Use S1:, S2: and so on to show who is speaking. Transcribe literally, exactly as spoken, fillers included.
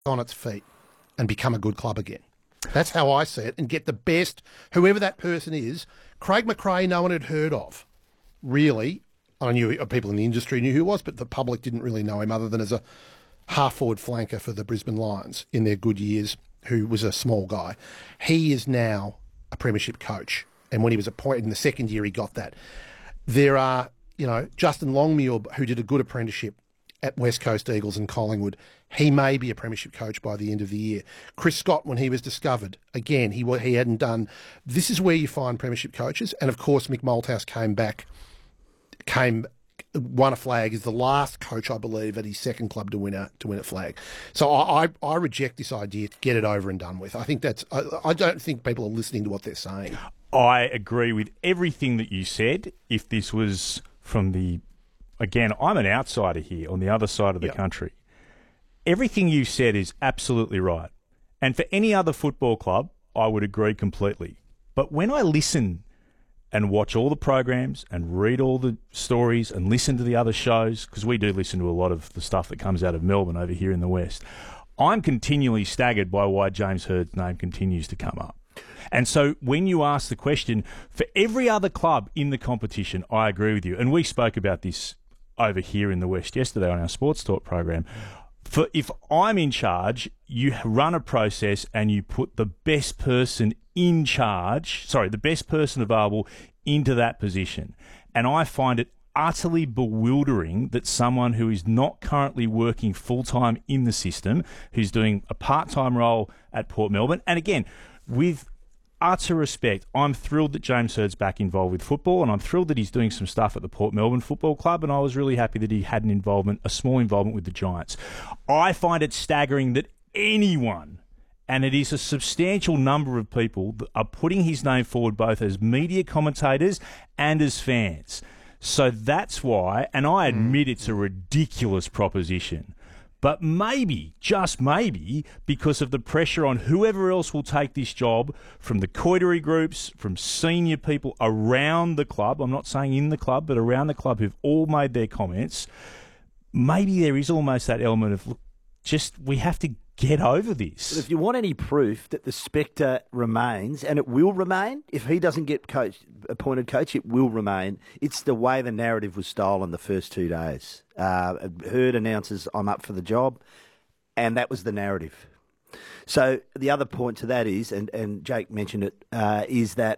S1: on its feet and become a good club again. That's how I see it, and get the best, whoever that person is. Craig McRae, no one had heard of, really. I knew people in the industry knew who he was, but the public didn't really know him other than as a half-forward flanker for the Brisbane Lions in their good years, who was a small guy. He is now a premiership coach, and when he was appointed in the second year, he got that. There are, you know, Justin Longmuir, who did a good apprenticeship at West Coast Eagles and Collingwood. He may be a premiership coach by the end of the year. Chris Scott, when he was discovered, again, he he hadn't done. This is where you find premiership coaches, and of course, Mick Malthouse came back, came won a flag. Is the last coach, I believe, at his second club to win a to win a flag. So I I, I reject this idea to get it over and done with. I think that's. I, I don't think people are listening to what they're saying.
S2: I agree with everything that you said. If this was from the Again, I'm an outsider here on the other side of the yep. country. Everything you said is absolutely right. And for any other football club, I would agree completely. But when I listen and watch all the programs and read all the stories and listen to the other shows, because we do listen to a lot of the stuff that comes out of Melbourne over here in the West, I'm continually staggered by why James Hird's name continues to come up. And so when you ask the question, for every other club in the competition, I agree with you. And we spoke about this over here in the West yesterday on our Sports Talk program. For if I'm in charge, you run a process and you put the best person in charge, sorry, the best person available into that position. And I find it utterly bewildering that someone who is not currently working full-time in the system, who's doing a part-time role at Port Melbourne, and again, with utter respect, I'm thrilled that James Hird's back involved with football, and I'm thrilled that he's doing some stuff at the Port Melbourne Football Club, and I was really happy that he had an involvement, a small involvement with the Giants. I find it staggering that anyone, and it is a substantial number of people, that are putting his name forward both as media commentators and as fans. So that's why, and I admit it's a ridiculous proposition, but maybe, just maybe, because of the pressure on whoever else will take this job, from the coiterie groups, from senior people around the club, I'm not saying in the club, but around the club who've all made their comments, maybe there is almost that element of, look, just we have to get over this.
S3: But if you want any proof that the spectre remains, and it will remain, if he doesn't get coach, appointed coach, it will remain. It's the way the narrative was stolen the first two days. Uh, Hird announces, I'm up for the job, and that was the narrative. So the other point to that is, and, and Jake mentioned it, uh, is that